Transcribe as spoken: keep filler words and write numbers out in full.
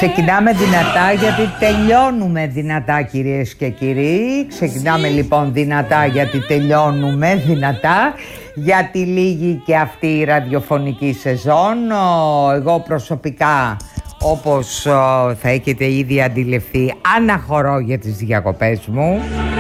Ξεκινάμε δυνατά γιατί τελειώνουμε δυνατά, κυρίες και κύριοι. Ξεκινάμε λοιπόν δυνατά γιατί τελειώνουμε δυνατά, γιατί λίγη και αυτή η ραδιοφωνική σεζόν. Εγώ προσωπικά, όπως θα έχετε ήδη αντιληφθεί, αναχωρώ για τις διακοπές μου.